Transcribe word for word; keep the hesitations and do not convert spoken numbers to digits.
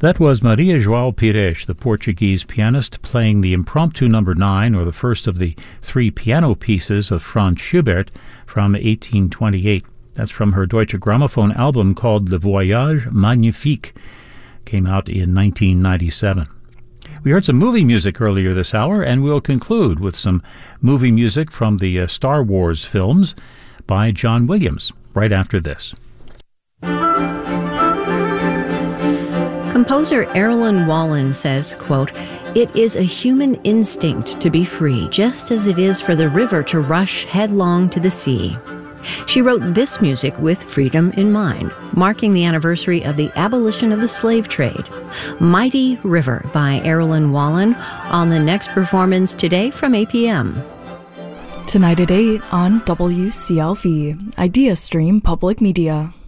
That was Maria João Pires, the Portuguese pianist, playing the Impromptu Number Nine, or the first of the three piano pieces of Franz Schubert from eighteen twenty-eight. That's from her Deutsche Grammophon album called Le Voyage Magnifique. Came out in nineteen ninety-seven. We heard some movie music earlier this hour, and we'll conclude with some movie music from the uh, Star Wars films by John Williams, right after this. Composer Erilyn Wallen says, quote, "It is a human instinct to be free, just as it is for the river to rush headlong to the sea." She wrote this music with freedom in mind, marking the anniversary of the abolition of the slave trade. Mighty River by Erilyn Wallen on the next performance today from eight p.m. Tonight at eight on W C L V, Idea Stream Public Media.